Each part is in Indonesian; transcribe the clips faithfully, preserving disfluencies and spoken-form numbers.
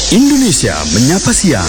Indonesia Menyapa Siang.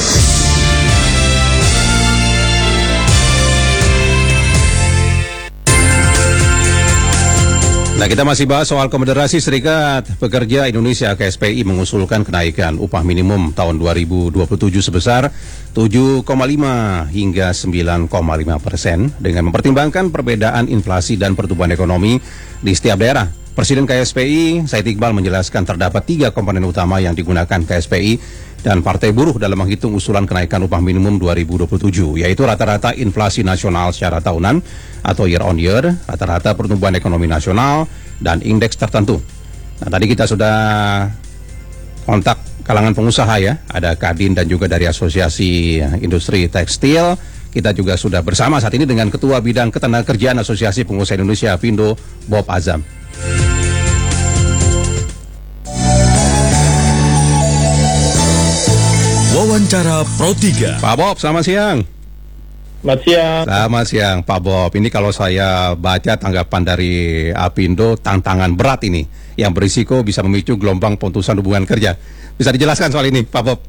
Nah, kita masih bahas soal Konfederasi Serikat Pekerja Indonesia K S P I mengusulkan kenaikan upah minimum tahun dua ribu dua puluh tujuh sebesar tujuh koma lima hingga sembilan koma lima persen dengan mempertimbangkan perbedaan inflasi dan pertumbuhan ekonomi di setiap daerah. Presiden K S P I, Said Iqbal, menjelaskan terdapat tiga komponen utama yang digunakan K S P I dan Partai Buruh dalam menghitung usulan kenaikan upah minimum dua ribu dua puluh tujuh, yaitu rata-rata inflasi nasional secara tahunan atau year on year, rata-rata pertumbuhan ekonomi nasional, dan indeks tertentu. Nah, tadi kita sudah kontak kalangan pengusaha ya, ada Kadin dan juga dari Asosiasi Industri Tekstil. Kita juga sudah bersama saat ini dengan Ketua Bidang Ketenagakerjaan Asosiasi Pengusaha Indonesia, Apindo, Bob Azam. Wawancara Pro tiga. Pak Bob, selamat siang. Selamat siang. Selamat siang, Pak Bob. Ini kalau saya baca tanggapan dari Apindo, tantangan berat ini yang berisiko bisa memicu gelombang pemutusan hubungan kerja. Bisa dijelaskan soal ini, Pak Bob?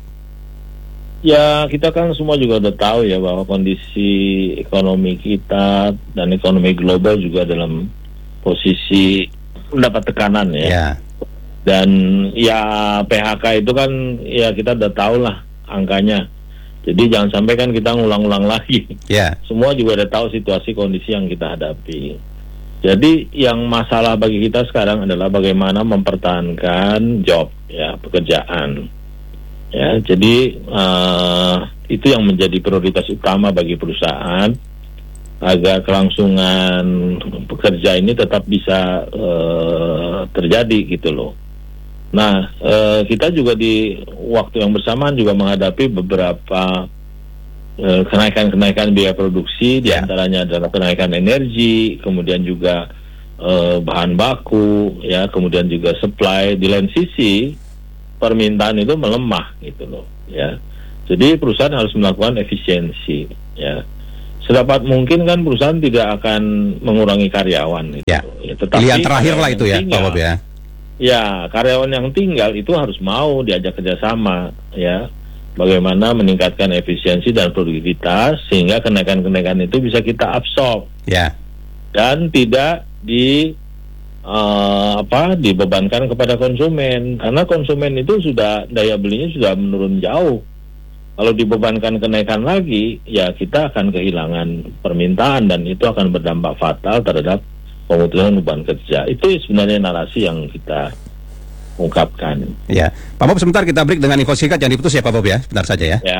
Ya, kita kan semua juga udah tahu ya bahwa kondisi ekonomi kita dan ekonomi global juga dalam posisi mendapat tekanan ya. Ya. Dan ya P H K itu kan ya kita udah tahu lah angkanya. Jadi jangan sampai kan kita ngulang-ulang lagi. Ya. Semua juga udah tahu situasi kondisi yang kita hadapi. Jadi yang masalah bagi kita sekarang adalah bagaimana mempertahankan job ya, pekerjaan. Ya, jadi uh, itu yang menjadi prioritas utama bagi perusahaan agar kelangsungan pekerja ini tetap bisa uh, terjadi gitu loh. Nah, uh, kita juga di waktu yang bersamaan juga menghadapi beberapa uh, kenaikan-kenaikan biaya produksi, yeah. diantaranya adalah kenaikan energi, kemudian juga uh, bahan baku, ya, kemudian juga supply. Di lain sisi permintaan itu melemah gitu loh, ya. Jadi perusahaan harus melakukan efisiensi, ya. Sedapat mungkin kan perusahaan tidak akan mengurangi karyawan itu. Ya. Ya, tetapi pilihan terakhir lah itu ya, Pak Bob ya. Ya, karyawan yang tinggal itu harus mau diajak kerjasama, ya. Bagaimana meningkatkan efisiensi dan produktivitas sehingga kenaikan-kenaikan itu bisa kita absorb, ya. Dan tidak di Uh, apa dibebankan kepada konsumen, karena konsumen itu sudah daya belinya sudah menurun jauh. Kalau dibebankan kenaikan lagi, ya kita akan kehilangan permintaan dan itu akan berdampak fatal terhadap pemutusan hubungan kerja. Itu sebenarnya narasi yang kita ungkapkan. Ya, Pak Bob, sebentar kita break dengan info singkat, jangan diputus ya Pak Bob ya, sebentar saja ya. Ya.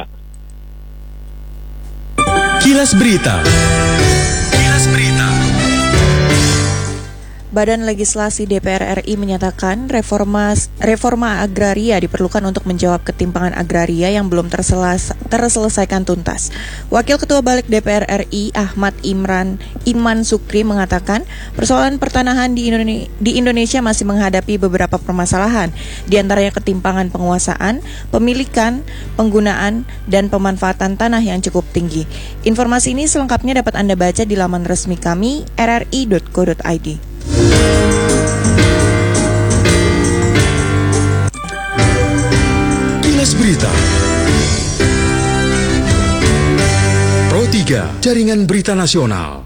Kilas Berita. Kilas Berita. Badan Legislasi D P R R I menyatakan reforma, reforma agraria diperlukan untuk menjawab ketimpangan agraria yang belum terselas, terselesaikan tuntas. Wakil Ketua Balik D P R R I Ahmad Imran Iman Sukri mengatakan persoalan pertanahan di Indonesia, di Indonesia masih menghadapi beberapa permasalahan, di antaranya ketimpangan penguasaan, pemilikan, penggunaan, dan pemanfaatan tanah yang cukup tinggi. Informasi ini selengkapnya dapat Anda baca di laman resmi kami r r i dot co dot i d. Kilas Berita Pro tiga, Jaringan Berita Nasional.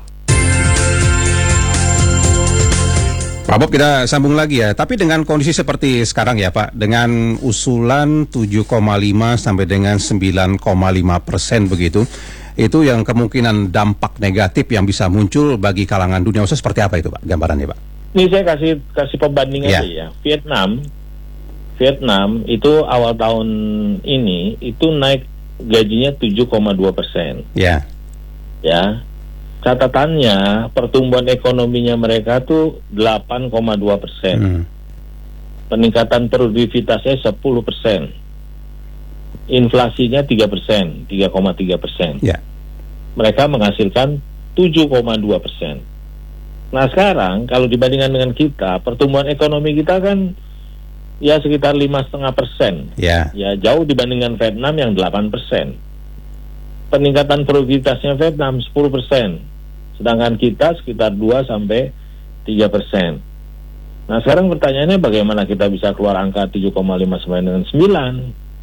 Pak Bob, kita sambung lagi ya. Tapi dengan kondisi seperti sekarang ya Pak, dengan usulan tujuh koma lima sampai dengan sembilan koma lima persen begitu, itu yang kemungkinan dampak negatif yang bisa muncul bagi kalangan dunia usaha seperti apa itu Pak, gambarannya Pak? Ini saya kasih kasih perbandingan ya. aja ya. Vietnam, Vietnam itu awal tahun ini itu naik gajinya tujuh koma dua persen. Ya. Ya. Catatannya pertumbuhan ekonominya mereka tuh delapan koma dua persen. Hmm. Peningkatan produktivitasnya sepuluh persen. Inflasinya tiga persen, tiga koma tiga persen. Ya. Mereka menghasilkan tujuh koma dua persen. Nah sekarang kalau dibandingkan dengan kita, pertumbuhan ekonomi kita kan ya sekitar lima koma lima persen. Ya. Ya jauh dibandingkan Vietnam yang delapan persen. Peningkatan produktivitasnya Vietnam sepuluh persen. Sedangkan kita sekitar dua sampai tiga persen. Nah sekarang pertanyaannya bagaimana kita bisa keluar angka tujuh koma lima sampai dengan sembilan?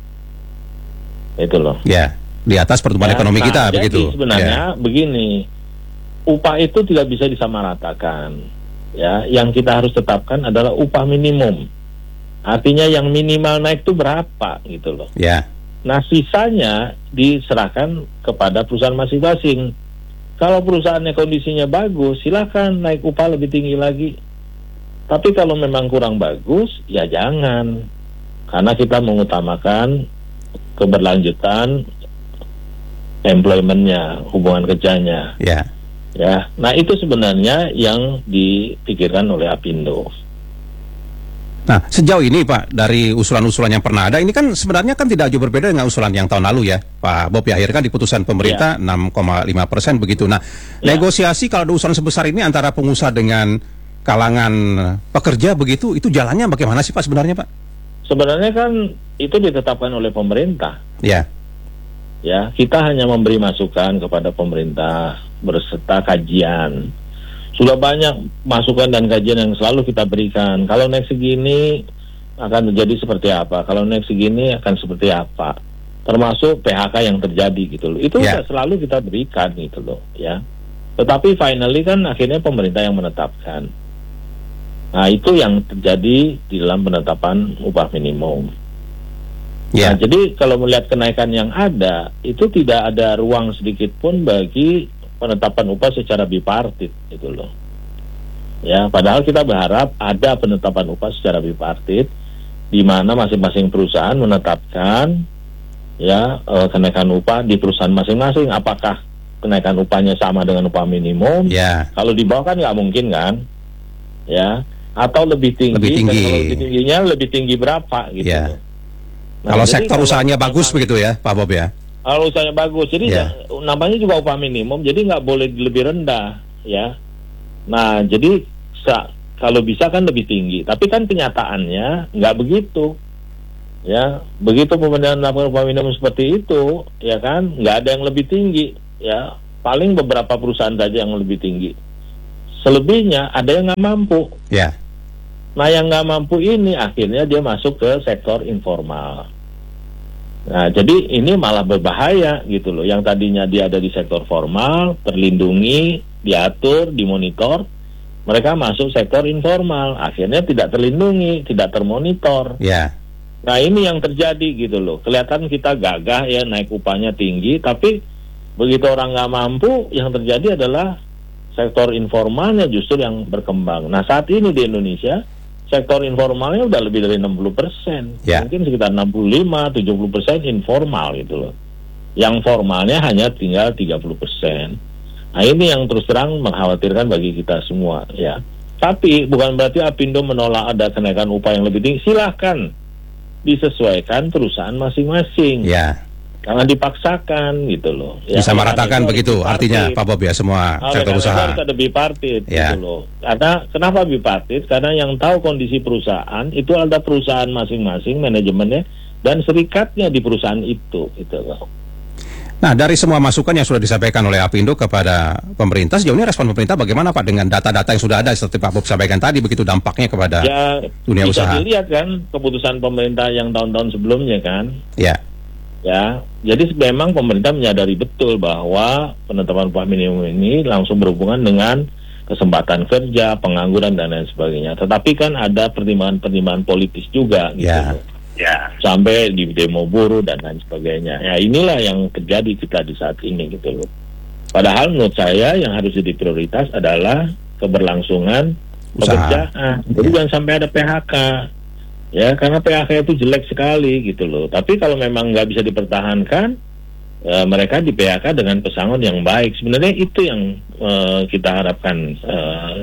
Itu loh. Ya, di atas pertumbuhan Ya, ekonomi nah, kita jadi begitu. sebenarnya Ya. begini, upah itu tidak bisa disamaratakan. Ya, yang kita harus tetapkan adalah upah minimum. Artinya yang minimal naik itu berapa gitu loh. Ya. Nah, sisanya diserahkan kepada perusahaan masing-masing. Kalau perusahaannya kondisinya bagus, silakan naik upah lebih tinggi lagi. Tapi kalau memang kurang bagus, ya jangan. Karena kita mengutamakan keberlanjutan employment-nya, hubungan kerjanya. Ya. Ya, nah itu sebenarnya yang dipikirkan oleh Apindo. Nah, sejauh ini Pak, dari usulan-usulan yang pernah ada, ini kan sebenarnya kan tidak jauh berbeda dengan usulan yang tahun lalu ya, Pak Bob. Ya, akhirnya kan di putusan pemerintah Ya. enam koma lima persen begitu. Nah, Ya. negosiasi kalau ada usulan sebesar ini antara pengusaha dengan kalangan pekerja begitu, itu jalannya bagaimana sih Pak sebenarnya Pak? Sebenarnya kan itu ditetapkan oleh pemerintah. Ya, Ya, kita hanya memberi masukan kepada pemerintah berserta kajian. Sudah banyak masukan dan kajian yang selalu kita berikan. Kalau naik segini akan terjadi seperti apa? Kalau naik segini akan seperti apa? Termasuk P H K yang terjadi gitu loh. Itu Ya. sudah selalu kita berikan gitu loh, ya. Tetapi finally kan akhirnya pemerintah yang menetapkan. Nah, itu yang terjadi di dalam penetapan upah minimum. ya, Nah, jadi kalau melihat kenaikan yang ada, itu tidak ada ruang sedikit pun bagi penetapan upah secara bipartit, gitu loh. Ya, padahal kita berharap ada penetapan upah secara bipartit, di mana masing-masing perusahaan menetapkan ya eh, kenaikan upah di perusahaan masing-masing. Apakah kenaikan upahnya sama dengan upah minimum? ya, Kalau di bawah kan nggak mungkin kan, ya? Atau lebih tinggi? Lebih tinggi. Dan kalau lebih tingginya lebih tinggi berapa? Gitu. ya. loh. Nah, Kalau jadi sektor kalau- usahanya bagus begitu ya, Pak Bob ya. Kalau usahanya bagus, jadi Ya. ya, namanya juga upah minimum, jadi nggak boleh lebih rendah, ya. Nah, jadi sa- kalau bisa kan lebih tinggi, tapi kan kenyataannya nggak begitu, ya. Begitu pemerintah melakukan upah minimum seperti itu, ya kan, nggak ada yang lebih tinggi, ya. Paling beberapa perusahaan saja yang lebih tinggi. Selebihnya ada yang nggak mampu. Ya, Nah, yang nggak mampu ini akhirnya dia masuk ke sektor informal. Nah, jadi ini malah berbahaya gitu loh. Yang tadinya dia ada di sektor formal, terlindungi, diatur, dimonitor, mereka masuk sektor informal, akhirnya tidak terlindungi, tidak termonitor. ya, Nah, ini yang terjadi gitu loh. Kelihatan kita gagah ya naik upahnya tinggi, tapi begitu orang nggak mampu, yang terjadi adalah sektor informalnya justru yang berkembang. Nah, saat ini di Indonesia sektor informalnya udah lebih dari enam puluh persen. Ya. Mungkin sekitar enam puluh lima sampai tujuh puluh persen informal gitu loh. Yang formalnya hanya tinggal tiga puluh persen. Nah, ini yang terus terang mengkhawatirkan bagi kita semua ya. Tapi bukan berarti Apindo menolak ada kenaikan upah yang lebih tinggi. Silahkan disesuaikan perusahaan masing-masing. ya. Jangan dipaksakan gitu loh. Bisa meratakan Karena itu begitu harus artinya bipartit. Pak Bob ya, semua Oleh sektor karena itu usaha. harus ada bipartit Ya. gitu loh. Karena kenapa bipartit? Karena yang tahu kondisi perusahaan itu ada perusahaan masing-masing manajemennya dan serikatnya di perusahaan itu gitu loh. Nah, dari semua masukan yang sudah disampaikan oleh Apindo kepada pemerintah, sejauh ini respon pemerintah bagaimana Pak dengan data-data yang sudah ada seperti Pak Bob sampaikan tadi, begitu dampaknya kepada Ya dunia bisa usaha. dilihat kan keputusan pemerintah yang tahun-tahun sebelumnya kan. Ya, Ya, jadi memang pemerintah menyadari betul bahwa penetapan upah minimum ini langsung berhubungan dengan kesempatan kerja, pengangguran dan lain sebagainya. Tetapi kan ada pertimbangan-pertimbangan politis juga gitu. Ya. Ya, sampai di demo buruh dan lain sebagainya. Ya, inilah yang terjadi kita di saat ini gitu loh. Padahal menurut saya yang harus jadi prioritas adalah keberlangsungan Usaha. pekerjaan. Jadi Ya. jangan sampai ada P H K. Ya, karena P H K itu jelek sekali gitu loh. Tapi kalau memang nggak bisa dipertahankan, e, mereka di P H K dengan pesangon yang baik. Sebenarnya itu yang e, kita harapkan e,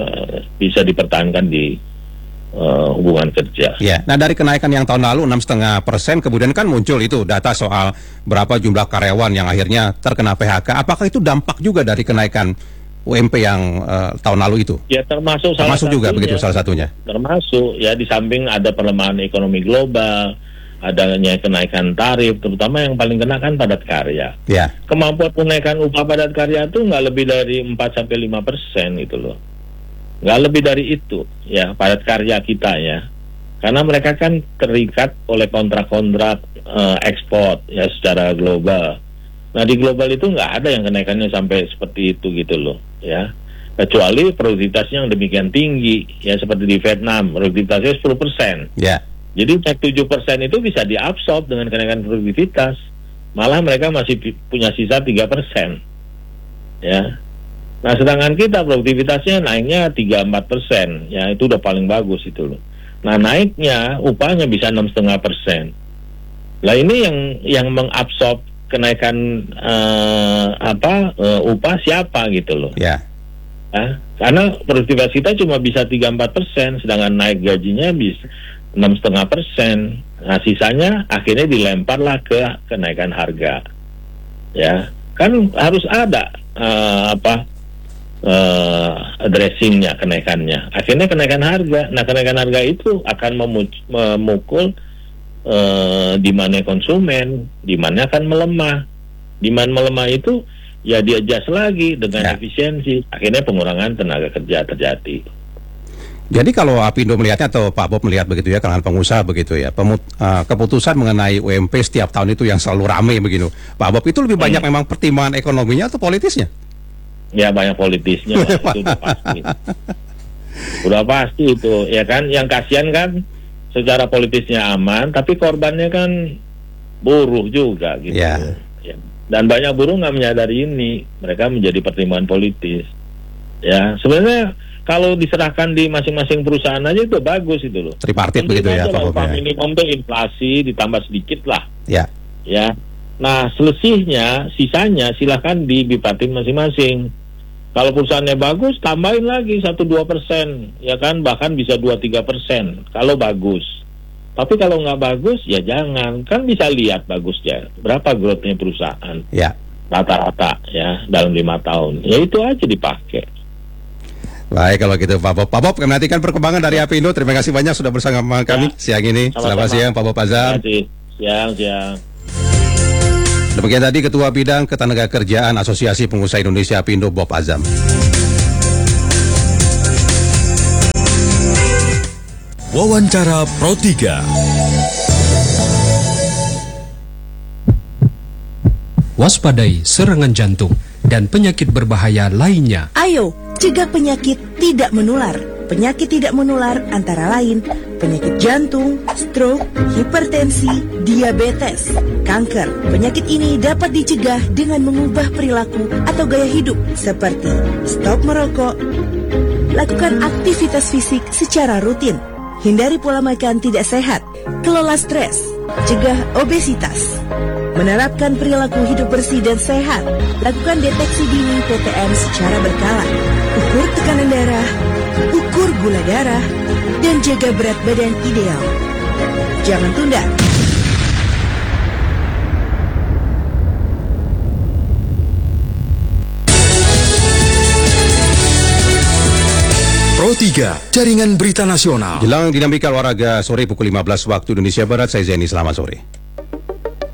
bisa dipertahankan di e, hubungan kerja. ya. Nah, dari kenaikan yang tahun lalu enam koma lima persen, kemudian kan muncul itu data soal berapa jumlah karyawan yang akhirnya terkena P H K. Apakah itu dampak juga dari kenaikan U M P yang eh, tahun lalu itu? Ya termasuk salah Termasuk juga satunya. begitu salah satunya. Termasuk ya di samping ada pelemahan ekonomi global, adanya kenaikan tarif, terutama yang paling kena kan padat karya. Ya, Kemampuan kenaikan upah padat karya itu nggak lebih dari empat sampai lima persen gitu loh. Nggak lebih dari itu ya padat karya kita ya. Karena mereka kan terikat oleh kontrak-kontrak uh, ekspor ya secara global. Nah di global itu nggak ada yang kenaikannya sampai seperti itu gitu loh ya. Kecuali produktivitasnya yang demikian tinggi ya seperti di Vietnam produktivitasnya sepuluh persen. Ya. Jadi naik tujuh persen itu bisa diabsorb dengan kenaikan produktivitas. Malah mereka masih pi- punya sisa tiga persen. Ya. Nah sedangkan kita produktivitasnya naiknya tiga sampai empat persen. Ya itu udah paling bagus itu loh. Nah naiknya upahnya bisa enam koma lima persen. Lah ini yang yang mengabsorb kenaikan uh, apa uh, upah siapa gitu loh? Ya. Ya, karena produktivitas kita cuma bisa tiga sampai empat persen, sedangkan naik gajinya bisa enam koma lima persen. Nah sisanya akhirnya dilemparlah ke kenaikan harga. Ya kan harus ada uh, apa? Uh, addressingnya kenaikannya akhirnya kenaikan harga. Nah kenaikan harga itu akan memu- memukul uh, demand konsumen, demand akan melemah. Demand melemah itu ya di-adjust lagi dengan Ya. efisiensi, akhirnya pengurangan tenaga kerja terjadi. Jadi kalau Apindo melihatnya atau Pak Bob melihat begitu ya, kalangan pengusaha begitu ya, pemut- uh, keputusan mengenai U M P setiap tahun itu yang selalu ramai begitu, Pak Bob, itu lebih banyak Hmm. memang pertimbangan ekonominya atau politisnya? Ya banyak politisnya lah, itu udah pasti. Udah pasti itu, ya kan. Yang kasihan kan secara politisnya aman, tapi korbannya kan buruh juga gitu. Ya. Ya. Dan banyak buruh nggak menyadari ini, mereka menjadi pertimbangan politis. Ya, sebenarnya kalau diserahkan di masing-masing perusahaan aja itu bagus itu loh. Tripartit Mungkin begitu ya, aja Pak lah Bob upah ya. minimum itu inflasi ditambah sedikit lah. Ya. Ya. Nah, selisihnya, sisanya silahkan dibipatin masing-masing. Kalau perusahaannya bagus, tambahin lagi satu dua persen, ya kan, bahkan bisa dua tiga persen kalau bagus. Tapi kalau nggak bagus, ya jangan. Kan bisa lihat bagusnya, berapa growth-nya perusahaan, Ya. rata-rata ya dalam lima tahun. Ya itu aja dipakai. Baik kalau gitu Pak Bob. Pak Bob, kami nantikan perkembangan dari Apindo. Terima kasih banyak sudah bersama kami Ya. siang ini. Sama-sama. Selamat siang Pak Bob Azam. Terima kasih. Siang, siang. Demikian tadi Ketua Bidang Ketenagakerjaan Asosiasi Pengusaha Indonesia Apindo Bob Azam. Wawancara Pro tiga. Waspadai serangan jantung dan penyakit berbahaya lainnya. Ayo, cegah penyakit tidak menular. Penyakit tidak menular antara lain penyakit jantung, stroke, hipertensi, diabetes, kanker. Penyakit ini dapat dicegah dengan mengubah perilaku atau gaya hidup seperti stop merokok, lakukan aktivitas fisik secara rutin, hindari pola makan tidak sehat, kelola stres, cegah obesitas, menerapkan perilaku hidup bersih dan sehat, lakukan deteksi dini P T M secara berkala, ukur tekanan darah, ukur gula darah, dan jaga berat badan ideal. Jangan tunda. Pro tiga, Jaringan Berita Nasional. Jelang dinamika olahraga sore pukul lima belas waktu Indonesia Barat, saya Zeni, selamat sore.